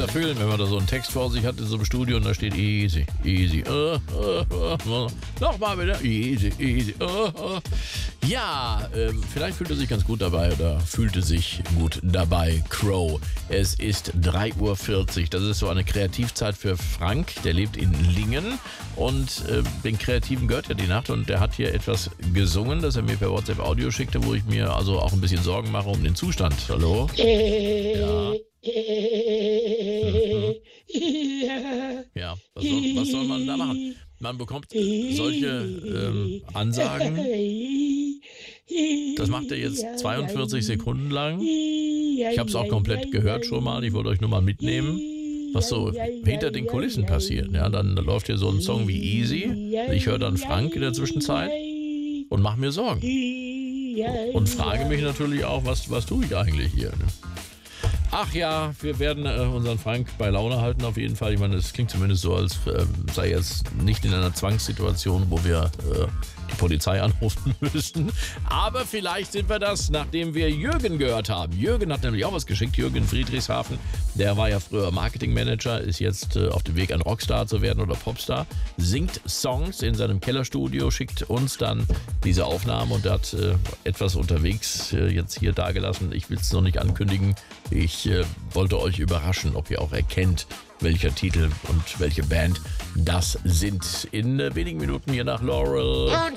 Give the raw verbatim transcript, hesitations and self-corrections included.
fühlen, wenn man da so einen Text vor sich hat in so einem Studio und da steht easy, easy, uh, uh, uh, nochmal wieder, easy, easy, uh, uh. Ja, äh, vielleicht fühlt er sich ganz gut dabei oder fühlte sich gut dabei. Crow. Es ist drei Uhr vierzig. Das ist so eine Kreativzeit für Frank. Der lebt in Lingen und äh, den Kreativen gehört ja die Nacht und der hat hier etwas gesungen, das er mir per WhatsApp Audio schickte, wo ich mir also auch ein bisschen Sorgen mache um den Zustand. Hallo? Ja. Mhm. Ja, was soll, was soll man da machen? Man bekommt solche ähm, Ansagen. Das macht er jetzt zweiundvierzig Sekunden lang. Ich habe es auch komplett gehört schon mal. Ich wollte euch nur mal mitnehmen, was so hinter den Kulissen passiert. Ja, dann läuft hier so ein Song wie Easy. Ich höre dann Frank in der Zwischenzeit und mache mir Sorgen. Und frage mich natürlich auch, was, was tue ich eigentlich hier? Ne? Ach ja, wir werden äh, unseren Frank bei Laune halten auf jeden Fall. Ich meine, es klingt zumindest so, als äh, sei jetzt nicht in einer Zwangssituation, wo wir äh, die Polizei anrufen müssen. Aber vielleicht sind wir das, nachdem wir Jürgen gehört haben. Jürgen hat nämlich auch was geschickt. Jürgen Friedrichshafen, der war ja früher Marketingmanager, ist jetzt äh, auf dem Weg, ein Rockstar zu werden oder Popstar. Singt Songs in seinem Kellerstudio, schickt uns dann diese Aufnahmen und hat äh, etwas unterwegs äh, jetzt hier dagelassen. Ich will es noch nicht ankündigen. Ich Ich äh, wollte euch überraschen, ob ihr auch erkennt, welcher Titel und welche Band das sind. In äh, wenigen Minuten hier nach Laurel. Und